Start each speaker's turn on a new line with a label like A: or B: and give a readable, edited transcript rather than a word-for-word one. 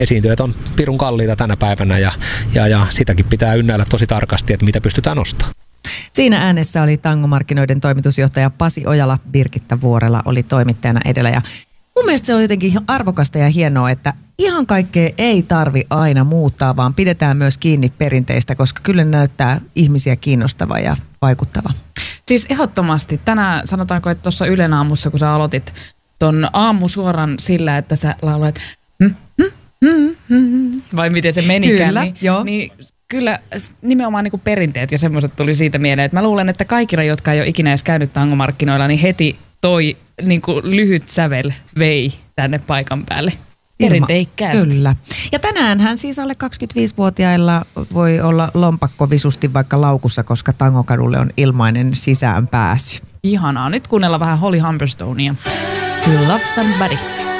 A: Esiintyjät on pirun kalliita tänä päivänä ja sitäkin pitää ynnäillä tosi tarkasti, että mitä pystytään ostamaan.
B: Siinä äänessä oli tangomarkkinoiden toimitusjohtaja Pasi Ojala, Birgitta Vuorela oli toimittajana edellä. Ja mun mielestä se on jotenkin arvokasta ja hienoa, että ihan kaikkea ei tarvi aina muuttaa, vaan pidetään myös kiinni perinteistä, koska kyllä ne näyttää ihmisiä kiinnostava ja vaikuttava.
C: Siis ehdottomasti. Tänään sanotaanko, että tuossa Ylen aamussa, kun sä aloitit ton aamusuoran sillä, että sä laulat vai miten se menikään,
B: kyllä,
C: niin kyllä nimenomaan niin kuin perinteet ja semmoiset tuli siitä mieleen, että mä luulen, että kaikilla, jotka ei ole ikinä edes käynyt tangomarkkinoilla, niin heti toi niin kuin lyhyt sävel vei tänne paikan päälle. Perinteikkäästi.
B: Kyllä. Ja tänäänhän siis alle 25-vuotiailla voi olla lompakko visusti vaikka laukussa, koska Tangokadulle on ilmainen sisään pääsy.
C: Ihanaa. Nyt kuunnella vähän Holly Humberstonea. To Love Somebody.